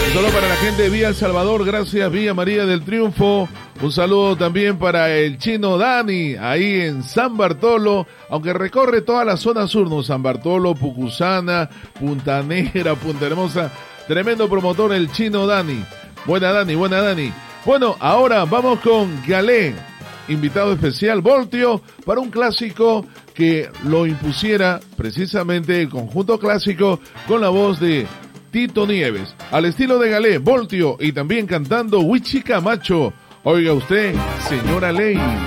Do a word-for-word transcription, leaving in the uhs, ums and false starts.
Un saludo para la gente de Villa El Salvador, gracias Villa María del Triunfo. Un saludo también para el chino Dani, ahí en San Bartolo, aunque recorre toda la zona sur, ¿no? San Bartolo, Pucusana, Punta Negra, Punta Hermosa. Tremendo promotor el chino Dani. Buena Dani, buena Dani. Bueno, ahora vamos con Galé, invitado especial, Voltio, para un clásico que lo impusiera precisamente el conjunto clásico con la voz de Tito Nieves, al estilo de Galé, Voltio y también cantando Huichica Macho. Oiga usted, señora Ley.